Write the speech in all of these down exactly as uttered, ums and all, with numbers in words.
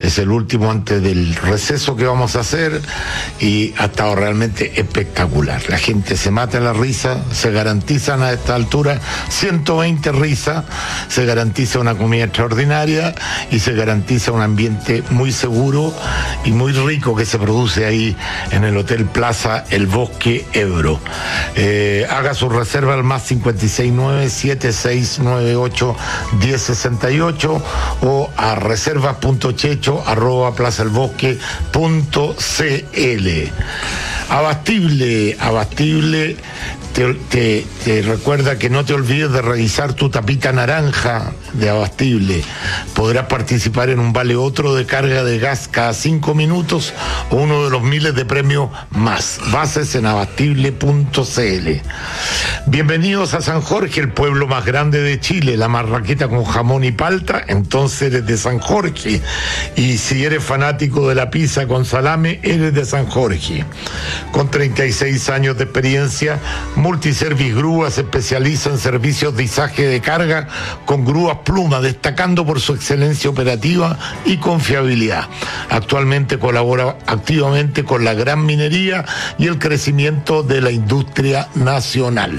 es el último antes del receso que vamos a hacer y ha estado realmente espectacular. La gente se mata la risa, se garantizan a esta altura ciento veinte risas, se garantiza una comida extraordinaria y se garantiza un ambiente muy seguro y muy rico que se produce ahí en el Hotel Plaza El Bosque Ebro. Eh, haga su reserva al más cincuenta y seis nueve siete seis nueve ocho diez sesenta y ocho o a reservas punto checho arroba plazaelbosque punto cl. Abastible, Abastible te, te, te recuerda que no te olvides de revisar tu tapita naranja de Abastible. Podrás participar en un vale otro de carga de gas cada cinco minutos o uno de los miles de premios más. Bases en abastible punto cl. Bienvenidos a San Jorge, el pueblo más grande de Chile, la marraqueta con jamón y palta, entonces eres de San Jorge. Y si eres fanático de la pizza con salame, eres de San Jorge. Con treinta y seis años de experiencia, Multiservice Grúa se especializa en servicios de izaje de carga con grúas Pluma, destacando por su excelencia operativa y confiabilidad. Actualmente colabora activamente con la gran minería y el crecimiento de la industria nacional.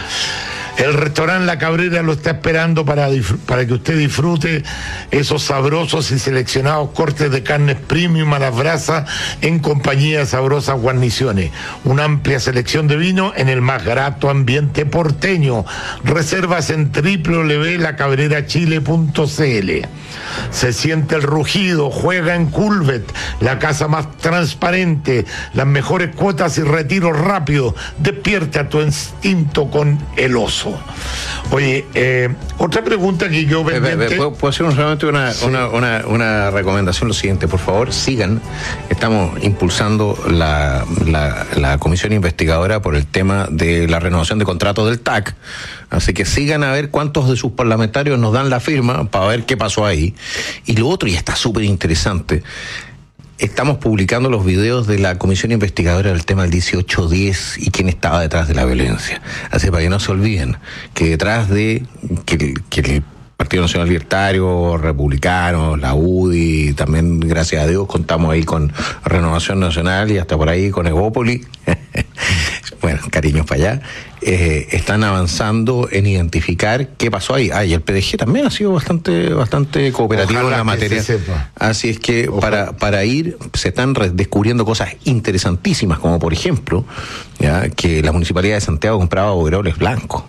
El restaurante La Cabrera lo está esperando para, para que usted disfrute esos sabrosos y seleccionados cortes de carnes premium a las brasas en compañía de sabrosas guarniciones. Una amplia selección de vino en el más grato ambiente porteño. Reservas en doble u doble u doble u punto la cabrera chile punto cl. Se siente el rugido, juega en Culvet, la casa más transparente, las mejores cuotas y retiros rápidos. Despierta tu instinto con el oso. Oye, eh, otra pregunta que yo pendiente... ¿Puedo, ¿Puedo hacer solamente una, sí. una, una, una recomendación? Lo siguiente, por favor, sigan. Estamos impulsando la, la, la comisión investigadora por el tema de la renovación de contratos del T A C. Así que sigan a ver cuántos de sus parlamentarios nos dan la firma para ver qué pasó ahí. Y lo otro, y está súper interesante, estamos publicando los videos de la comisión investigadora del tema del dieciocho diez y quién estaba detrás de la violencia. Así para que no se olviden que detrás de que el, que el Partido Nacional Libertario, Republicano, la U D I, también gracias a Dios contamos ahí con Renovación Nacional y hasta por ahí con Evópoli. Bueno, cariños para allá. Eh, están avanzando en identificar qué pasó ahí. Ah, y el P D G también ha sido bastante bastante cooperativo Ojalá en la materia. Así es que para, para ir, se están descubriendo cosas interesantísimas, como por ejemplo, ya, que la Municipalidad de Santiago compraba overoles blancos.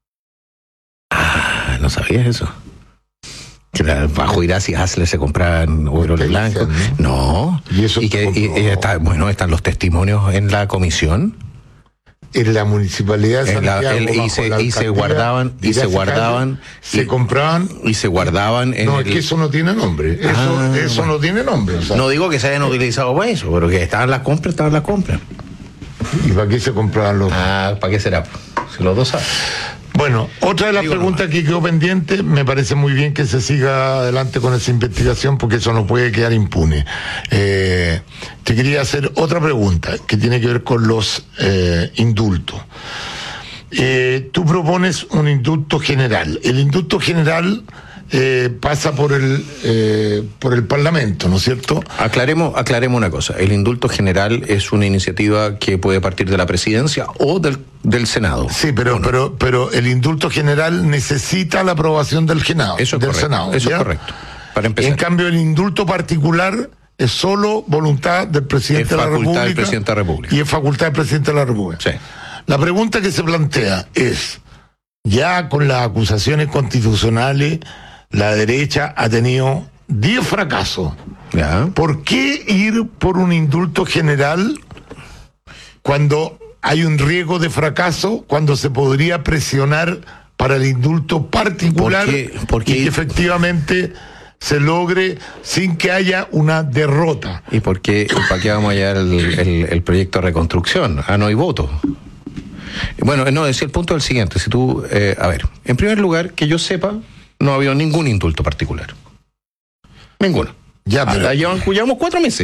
Ah, ¿no sabías eso? Que bajo Iracy Hasler se compraban overoles blancos. No. Y, eso y que y, y está, bueno, están los testimonios en la comisión. En la municipalidad de Santiago, el, el, y, se, y se guardaban y se guardaban se y, compraban y se guardaban en no el... es que eso no tiene nombre eso, ah, eso bueno. no tiene nombre o sea. No digo que se hayan utilizado para eso, pero que estaban las compras estaban las compras. ¿Y para qué se compraban los? Ah, ¿para qué será? Si los dos saben. Bueno, otra de las Digo, preguntas no. que quedó pendiente, me parece muy bien que se siga adelante con esa investigación porque eso no puede quedar impune. Eh, te quería hacer otra pregunta que tiene que ver con los eh, indultos. Eh, tú propones un indulto general. El indulto general eh, pasa por el eh, por el Parlamento, ¿no es cierto? Aclaremos, aclaremos una cosa. El indulto general es una iniciativa que puede partir de la presidencia o del del Senado. Sí, pero no? pero pero el indulto general necesita la aprobación del Senado. Eso es del correcto. Senado, eso ¿ya? es correcto. Para empezar. En cambio, el indulto particular es solo voluntad del presidente es de la República. Del presidente de la República. Y es facultad del presidente de la República. Sí. La pregunta que se plantea es, ya con las acusaciones constitucionales, la derecha ha tenido diez fracasos. ¿Ya? ¿Por qué ir por un indulto general cuando hay un riesgo de fracaso, cuando se podría presionar para el indulto particular ¿Por qué? ¿Por qué? y que efectivamente se logre sin que haya una derrota? ¿Y por qué, para qué vamos a llevar el, el, el proyecto de reconstrucción? Ah, no hay voto. Bueno, no, es el punto del siguiente. Si tú, eh, a ver, en primer lugar, que yo sepa, no ha habido ningún indulto particular. Ninguno. Ya, pero... Ah, llevamos, llevamos cuatro meses.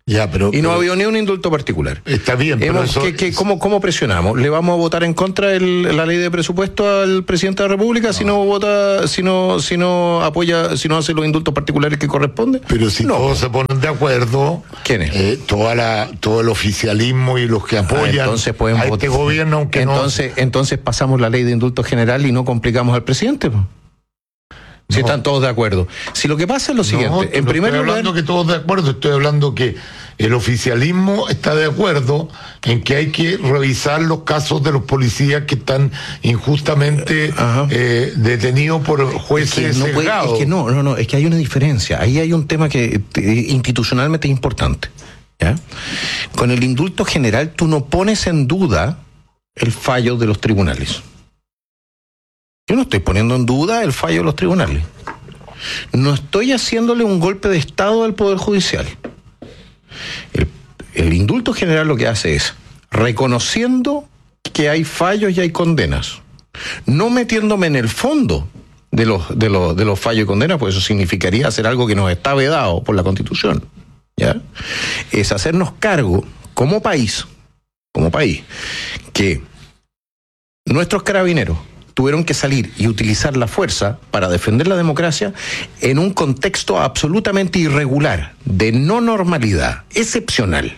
Ya, pero, y no pero, ha habido ni un indulto particular. Está bien, pero Hemos, eso... ¿qué, qué, cómo, ¿Cómo presionamos? ¿Le vamos a votar en contra de la ley de presupuesto al presidente de la República no. si no vota, si no, si no apoya, si no hace los indultos particulares que corresponde? Pero si no. todos se ponen de acuerdo, ¿quiénes? Eh, toda la, todo el oficialismo y los que apoyan ah, entonces pueden a votar. este gobierno, aunque entonces, no... Entonces pasamos la ley de indulto general y no complicamos al presidente, ¿no? Si no. Están todos de acuerdo. Si lo que pasa es lo siguiente, no, en no primer estoy lugar, hablando que todos de acuerdo, estoy hablando que el oficialismo está de acuerdo en que hay que revisar los casos de los policías que están injustamente eh, detenidos por jueces es que no sesgados. Puede, es que no, no, no, es que hay una diferencia. Ahí hay un tema que institucionalmente es importante. ¿Ya? Con el indulto general tú no pones en duda el fallo de los tribunales. Yo no estoy poniendo en duda el fallo de los tribunales. No estoy haciéndole un golpe de Estado al Poder Judicial. El, el indulto general lo que hace es reconociendo que hay fallos y hay condenas, no metiéndome en el fondo de los, de los, de los fallos y condenas, pues eso significaría hacer algo que nos está vedado por la Constitución. ¿Ya? Es hacernos cargo como país, como país, que nuestros carabineros tuvieron que salir y utilizar la fuerza para defender la democracia en un contexto absolutamente irregular, de no normalidad, excepcional,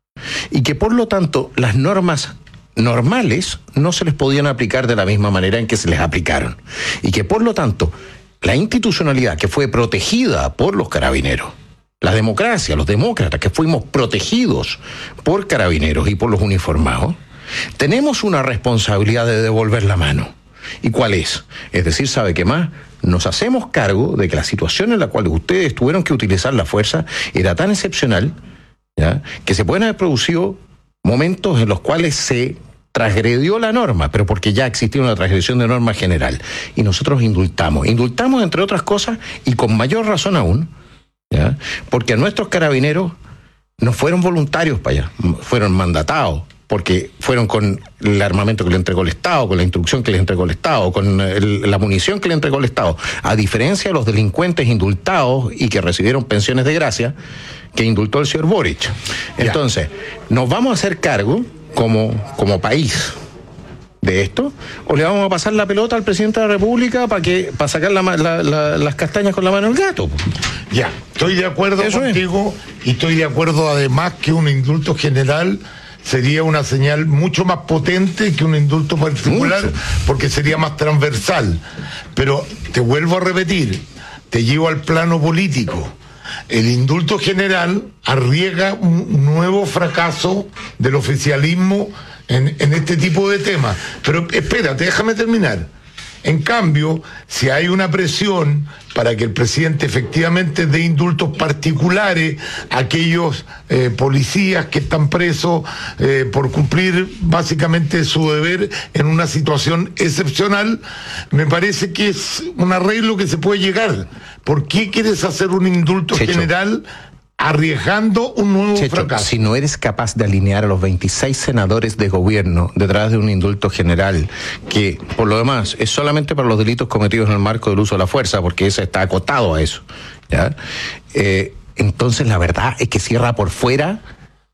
y que por lo tanto las normas normales no se les podían aplicar de la misma manera en que se les aplicaron, y que por lo tanto la institucionalidad que fue protegida por los carabineros, la democracia, los demócratas que fuimos protegidos por carabineros y por los uniformados, tenemos una responsabilidad de devolver la mano. ¿Y cuál es? Es decir, ¿sabe qué más? Nos hacemos cargo de que la situación en la cual ustedes tuvieron que utilizar la fuerza era tan excepcional, ¿ya?, que se pueden haber producido momentos en los cuales se transgredió la norma, pero porque ya existía una transgresión de norma general. Y nosotros indultamos. Indultamos, entre otras cosas, y con mayor razón aún, ¿ya?, porque nuestros carabineros no fueron voluntarios para allá, fueron mandatados, porque fueron con el armamento que le entregó el Estado, con la instrucción que les entregó el Estado, con el, la munición que le entregó el Estado, a diferencia de los delincuentes indultados y que recibieron pensiones de gracia, que indultó el señor Boric. Entonces, ¿nos vamos a hacer cargo como, como país de esto, o le vamos a pasar la pelota al presidente de la República para que para sacar la, la, la, las castañas con la mano al gato? Ya, estoy de acuerdo Eso contigo es. Y estoy de acuerdo además que un indulto general sería una señal mucho más potente que un indulto particular, mucho. Porque sería más transversal. Pero te vuelvo a repetir, te llevo al plano político. El indulto general arriesga un nuevo fracaso del oficialismo en, en este tipo de temas. Pero espérate, déjame terminar. En cambio, si hay una presión para que el presidente efectivamente dé indultos particulares a aquellos eh, policías que están presos eh, por cumplir básicamente su deber en una situación excepcional, me parece que es un arreglo que se puede llegar. ¿Por qué quieres hacer un indulto Checho. general arriesgando un nuevo Checho, fracaso? Si no eres capaz de alinear a los veintiséis senadores de gobierno detrás de un indulto general, que por lo demás es solamente para los delitos cometidos en el marco del uso de la fuerza, porque ese está acotado a eso, ¿ya? Eh, entonces la verdad es que cierra por fuera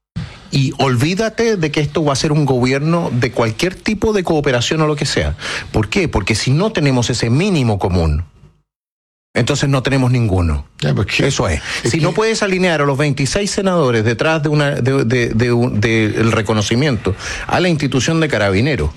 y olvídate de que esto va a ser un gobierno de cualquier tipo de cooperación o lo que sea. ¿Por qué? Porque si no tenemos ese mínimo común, entonces no tenemos ninguno. Ya, porque, Eso es. es si que... no puedes alinear a los veintiséis senadores detrás de una de, de, de, de, de el reconocimiento a la institución de Carabineros,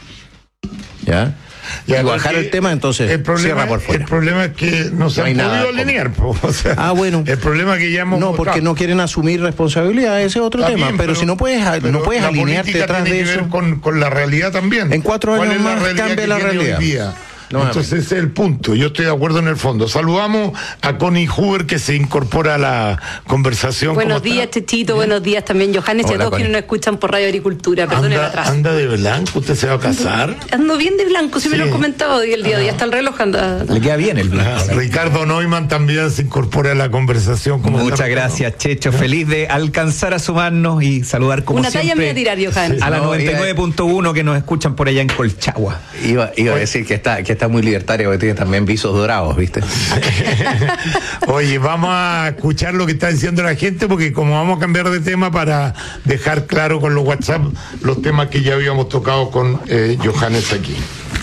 ¿ya? Ya, y bajar el tema, entonces el problema, cierra por fuera. El problema es que no se no han podido nada, alinear. Po, o sea, ah, bueno. El problema es que ya hemos No, votado. porque no quieren asumir responsabilidad, ese es otro Está tema. bien, pero, pero si no puedes, no puedes alinearte detrás de eso. Con, con la realidad también. En cuatro años más cambia la realidad. No, Entonces ese es el punto, yo estoy de acuerdo en el fondo. Saludamos a Connie Huber, que se incorpora a la conversación. Buenos días, Chechito, buenos días también, Johannes, y a todos quienes nos escuchan por Radio Agricultura. Perdón el atraso. ¿Anda de blanco? ¿Usted se va a casar? Ando, ando bien de blanco, si sí. me lo he comentado hoy el día de hoy, hasta el reloj anda. Le queda bien el blanco. Ah, Ricardo Neumann también se incorpora a la conversación. Como Muchas gracias, Checho. Feliz de alcanzar a sumarnos y saludar como Una siempre. Una talla me voy a tirar, Johannes. A la no, noventa y nueve punto uno que nos escuchan por allá en Colchagua. Iba, iba a decir que está, que está está muy libertaria porque tiene también visos dorados, ¿viste? Oye, vamos a escuchar lo que está diciendo la gente, porque como vamos a cambiar de tema para dejar claro con los WhatsApp los temas que ya habíamos tocado con eh, Johannes aquí.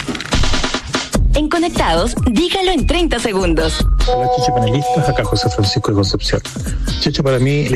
En Conectados, dígalo en treinta segundos. Hola, Chicho panelistas, acá José Francisco de Concepción. Chicho, para mí